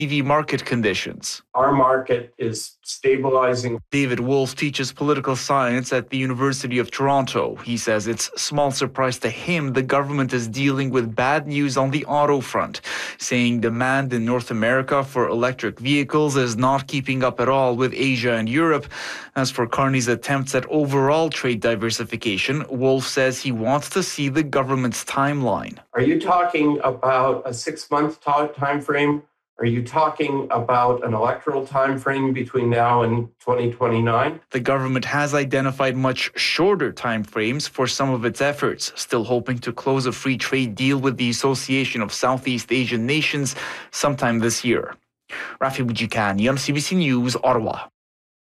EV market conditions. Our market is stabilizing. David Wolf teaches political science at the University of Toronto. He says it's small surprise to him the government is dealing with bad news on the auto front, saying demand in North America for electric vehicles is not keeping up at all with Asia and Europe. As for Carney's attempts at overall trade diversification, Wolf says he wants to see the government's timeline. Are you talking about a 6-month time frame? Are you talking about an electoral time frame between now and 2029? The government has identified much shorter time frames for some of its efforts, still hoping to close a free trade deal with the Association of Southeast Asian Nations sometime this year. Rafi Boudjikani, CBC News, Ottawa.